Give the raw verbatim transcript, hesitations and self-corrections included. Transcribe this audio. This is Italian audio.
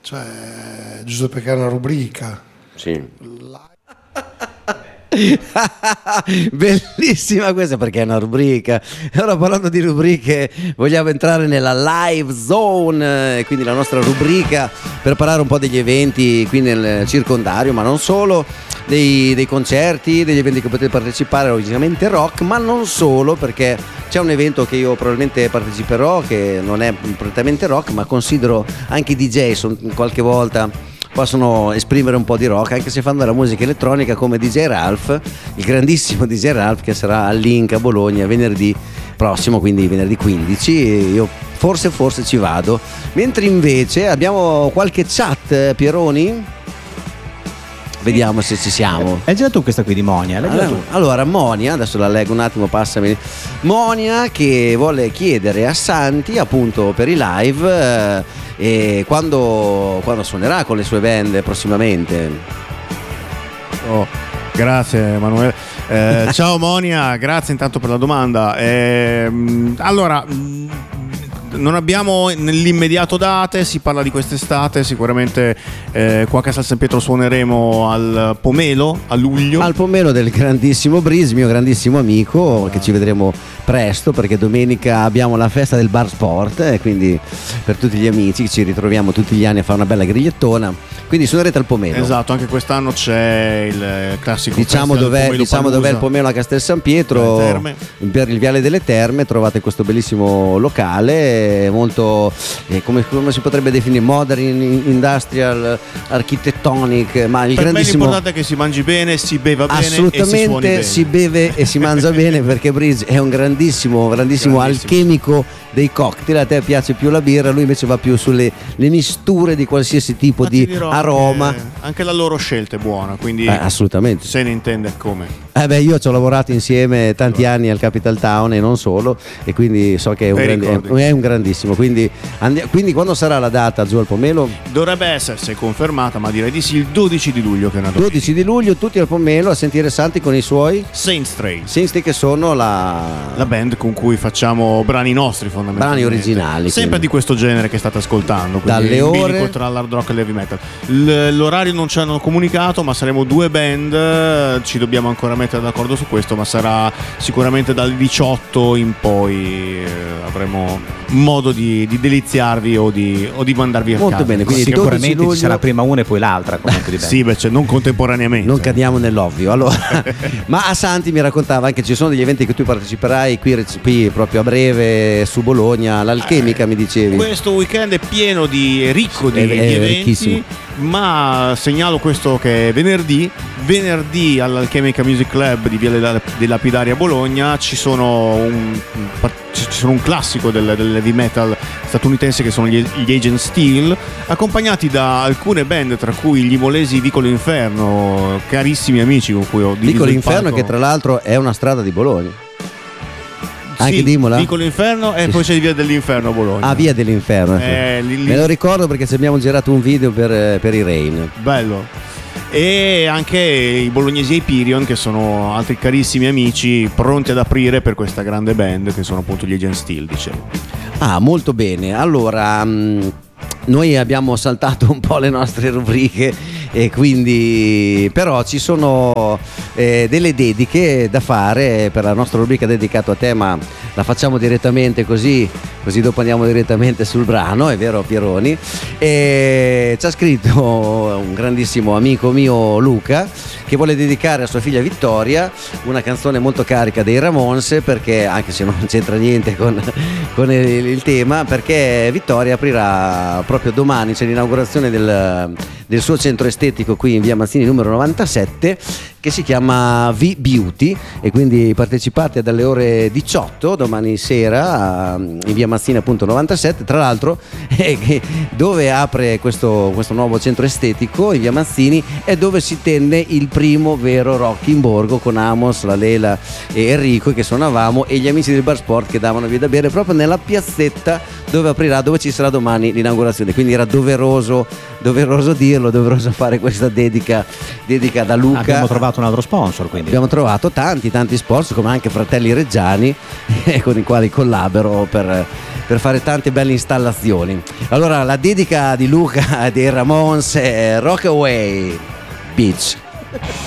Cioè, giusto perché è una rubrica. Sì. Bellissima questa perché è una rubrica. Ora parlando di rubriche vogliamo entrare nella live zone, quindi la nostra rubrica per parlare un po' degli eventi qui nel circondario, ma non solo, dei, dei concerti, degli eventi che potete partecipare, logicamente rock, ma non solo, perché c'è un evento che io probabilmente parteciperò che non è prettamente rock, ma considero anche i D J son, qualche volta possono esprimere un po' di rock, anche se fanno della musica elettronica, come D J Ralph, il grandissimo D J Ralph, che sarà al Link a Bologna venerdì prossimo, quindi venerdì quindici. Io forse forse ci vado. Mentre invece abbiamo qualche chat, Pieroni? Vediamo se ci siamo. È già tu questa qui di Monia. Allora, tu. allora Monia, adesso la leggo un attimo, passami. Monia che vuole chiedere a Santi appunto per i live eh, e quando, quando suonerà con le sue band prossimamente. Oh, grazie Emanuele. Eh, ciao Monia, grazie intanto per la domanda. Eh, allora, non abbiamo nell'immediato date, si parla di quest'estate, sicuramente eh, qua a Casal San Pietro suoneremo al Pomelo a luglio. Al Pomelo del grandissimo Bris, mio grandissimo amico, che ci vedremo presto perché domenica abbiamo la festa del bar sport e quindi per tutti gli amici ci ritroviamo tutti gli anni a fare una bella grigliettona, quindi suonerete al Pomelo. Esatto, anche quest'anno c'è il classico diciamo dov'è, diciamo dov'è il Pomelo a Castel San Pietro, per il Viale delle Terme trovate questo bellissimo locale molto eh, come, come si potrebbe definire, modern, industrial, architettonic, ma il per grandissimo, me l'importante è che si mangi bene, si beva bene, assolutamente, e si suoni bene. Si beve e si mangia bene perché Bridge è un grandissimo grandissimo, grandissimo alchemico dei cocktail. A te piace più la birra, lui invece va più sulle le misture di qualsiasi tipo ma di aroma. Anche, anche la loro scelta è buona, quindi eh, assolutamente se ne intende come. Eh beh, io ci ho lavorato insieme tanti anni al Capital Town e non solo, e quindi so che è un, grandi, è, è un grandissimo. Quindi, andi, quindi quando sarà la data giù al Pomelo? Dovrebbe essere confermata, ma direi di sì, il dodici di luglio, che è una domenica. dodici di luglio tutti al Pomelo a sentire Santi con i suoi Saint Stray. Saint Stray, che sono la... la band con cui facciamo brani nostri fondamentalmente. Brani originali. Sempre quindi. di questo genere che state ascoltando. Dalle ore tra l'hard rock e l'heavy metal. L- l'orario non ci hanno comunicato, ma saremo due band, ci dobbiamo ancora mettere d'accordo su questo, ma sarà sicuramente dal diciotto in poi eh, avremo modo di, di deliziarvi o di, o di mandarvi a molto casa. Bene, quindi sicuramente luglio... ci sarà prima una e poi l'altra. Sì, beh, cioè, non contemporaneamente. Non cadiamo nell'ovvio. Allora, ma a Santi mi raccontava anche ci sono degli eventi che tu parteciperai qui, qui proprio a breve su Bologna, l'Alchemica eh, mi dicevi. Questo weekend è pieno di ricco di, è, di è eventi. Ricchissimo. Ma segnalo questo che è venerdì venerdì all'Alchemica Music Club di Via dei Lapidari a Bologna ci sono un, ci sono un classico del, dell'heavy metal statunitense che sono gli, gli Agent Steel, accompagnati da alcune band tra cui gli imolesi Vicolo Inferno, carissimi amici con cui ho diviso Vicolo il Inferno palco. Che tra l'altro è una strada di Bologna. Anche sì, di Imola? Vicolo Inferno e poi c'è Via dell'Inferno a Bologna. Ah, Via dell'Inferno. Eh, lì, lì. Me lo ricordo perché ci abbiamo girato un video per, per i Rain. Bello. E anche i bolognesi Hyperion, che sono altri carissimi amici pronti ad aprire per questa grande band che sono appunto gli Agent Steel, dicevo. Ah, molto bene. Allora, mh, noi abbiamo saltato un po' le nostre rubriche e quindi però ci sono eh, delle dediche da fare per la nostra rubrica dedicata a te, ma la facciamo direttamente così così dopo andiamo direttamente sul brano, è vero Pieroni? E ci ha scritto un grandissimo amico mio, Luca, che vuole dedicare a sua figlia Vittoria una canzone molto carica dei Ramones, perché anche se non c'entra niente con, con il, il tema, perché Vittoria aprirà proprio domani, c'è l'inaugurazione del, del suo centro estetico qui in via Mazzini numero novantasette, che si chiama V-Beauty, e quindi partecipate dalle ore diciotto domani sera in via Mazzini appunto novantasette. Tra l'altro eh, dove apre questo, questo nuovo centro estetico in via Mazzini è dove si tenne il primo vero rock in borgo, con Amos, la Lela e Enrico che suonavamo, e gli amici del bar sport che davano via da bere proprio nella piazzetta dove aprirà, dove ci sarà domani l'inaugurazione. Quindi era doveroso doveroso dirlo, doveroso fare questa dedica dedica da Luca. Abbiamo trovato un altro sponsor, quindi abbiamo trovato tanti tanti sponsor, come anche Fratelli Reggiani con i quali collaboro per per fare tante belle installazioni. Allora la dedica di Luca dei Ramones è Rockaway Beach.